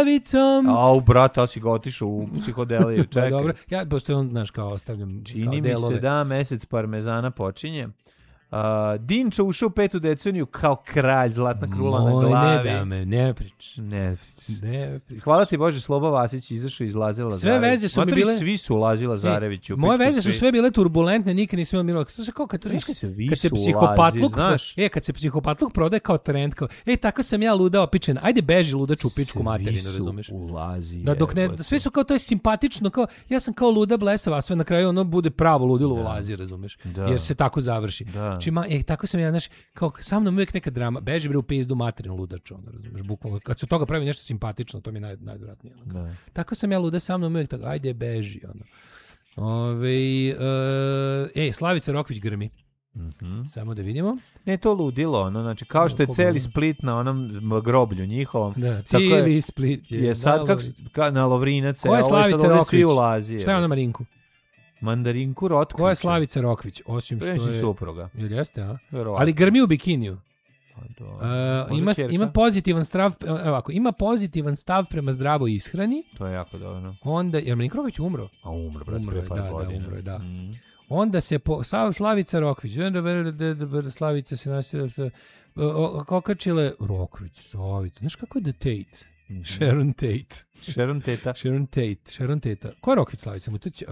Slavicom. Au, brate, ali si ga otišao u psihodeliju, čekaj. Dobro, ja postoji on, znaš, kao ostavljam čini kao delove. mi se da mesec parmezana počinje. Dinča ušao u 5. deceniju kao kralj, zlatna krula na glavi. Ne dame, ne prič. Hvala ti Bože, Sloba Vasić izašao iz Laze Lazarević. Sve veze su mi bile... Svi su ulazi Lazareviću. Moje veze su sve bile turbulentne, nikad nisam imao milo. To se kao kad se psihopatluk, znaš. Kad se psihopatluk prodaje kao trend, kao, tako sam ja luda opičen. Ajde beži ludaču u pičku materinu, razumeš? Ulazi. Da dok ne, sve su kao to je simpatično, kao ja sam kao luda blesava, a sve na kraju ono bude pravo ludilo u Lazi, razumeš? Jer se tako završi. Tako sam ja, znaš, kao sa mnom uvijek neka drama, beži bre u pizdu materinu ludaču, ono, razumeš, bukvalno, kad se od toga pravi nešto simpatično, to mi je najvjerojatnije. Tako sam ja luda sa mnom uvijek tako, ajde beži, ono. Slavica Rokvić grmi. Samo da vidimo. Ne, to ludilo, ono, znači, kao što je celi Split na onom groblju njihovom. Da, cijeli Split je sad kako na Lovrinac. Ko je Slavica Rokvić? Šta je ona Marinku? Mandarinku Rotkvić. Ko je Slavica Rokvić? Osim što je supruga. Jel jeste, a? Ali grmi u bikiniju. Ima pozitivan stav, ima pozitivan stav prema zdravoj ishrani. To je jako dobro. Onda je Marinko Rokić umro. A umro, brate, prije par godina. Umro je, da. Onda se Slavica Rokvić, Slavica se nasira okačile Rokvić, Slavica. Znaš kako je The Tate? Sharon Tate. Ko je Rokvić Slavica?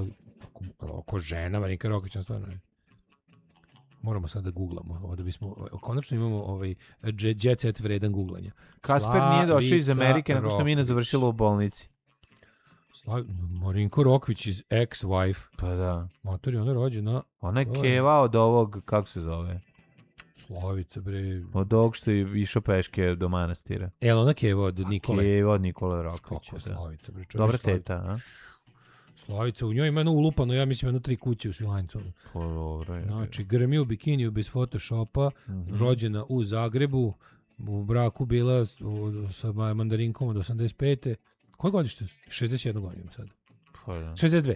Oko žena, Marinka Rokić, stvarno je. Moramo sad da googlamo, da bismo, konačno imamo jet set vredan googlanja. Kasper nije došao iz Amerike nakon što mi ne završilo u bolnici. Marinko Rokvić iz ex-wife. Pa da. Matori, ona je rođena. Ona je keva od ovog, kako se zove? Slavica, bre. Od ovog što je išao peške do manastira. Ona keva od Nikole. Keva od Nikole Rokvića. Kako Slavica, bre. Dobra teta, a? Slavica, u njoj ima jedno ulupano, ja mislim, 3 kuće u Svilajncu. Znači, grmi u bikiniju bez Photoshopa, rođena u Zagrebu, u braku bila sa Mandarinkom od 85. Koje godište? 61 godinu sad. 62.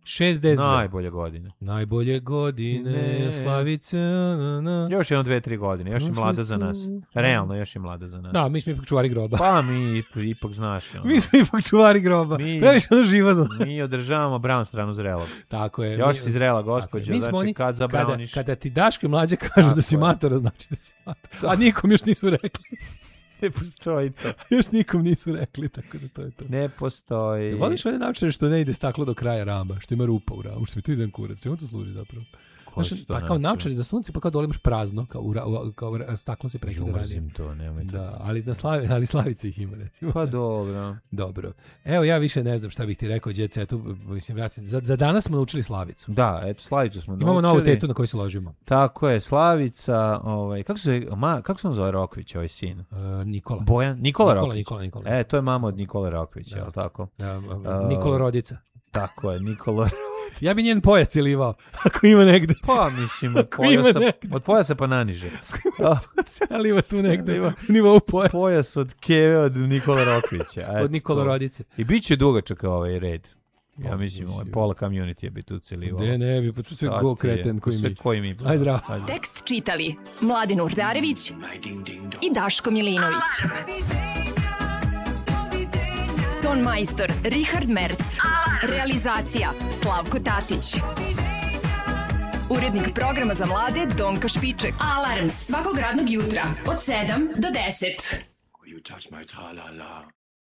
62. Najbolje godine, Slavica. Još jedno 2-3 godine, još je mlada za nas. Realno, još je mlada za nas. Da, mi smo ipak čuvari groba. Pa mi ipak znaš. Mi smo ipak čuvari groba. Previše ono živo za nas. Mi održavamo brown stranu zrelog. Tako je. Još si zrela, gospođo. Znači, kad zabraniš. Kada ti Daško i mlađe kažu da si matora, znači da si matora. A nikom još nisu rekli. Ne postoji to. Još nikom nisu rekli, tako da to je to. Ne postoji. Voliš one naučare što ne ide staklo do kraja ramba, što ima rupa u ramu, što mi tu ide kurac. Čemu to služi zapravo? Pa kao naučari za sunce, pa kao dole imaš prazno, kao staklo se prekida ranije. Žuzim to, nemoj to. Da, ali Slavica ih ima, recimo. Pa dobro. Dobro. Evo, ja više ne znam šta bih ti rekao, Jet Setu, mislim, za danas smo naučili Slavicu. Da, eto, Slavicu smo naučili. Imamo novu tetu na koju se ložimo. Tako je, Slavica, kako se on zove Rokvić, ovaj sin? Nikola. Bojan? Nikola Rokvić. Nikola. To je mama od Nikole Rokvića, je li tako? Nikola Rodica. Tako je, Nikola Ja bi njen pojas cijelivao, ako ima negde. Pa, mislim, od pojasa pa naniže. Celiva tu negde, u nivou pojasa. Pojas od keve od Nikola Rokvića. Od Nikola Rodice. I bit će dugačak ovaj red. Ja mislim, pola community je bi tu cijelivao. Ne bi, pa to sve go kreten koji mi. Aj zdravo. Tekst čitali Mladen Urdarević i Daško Milinović. Ton majstor Richard Merc. Realizacija Slavko Tatić. Urednik programa za mlade Donka Špiček. Alarms svakog radnog jutra od 7 do 10. You touch my tra-la-la.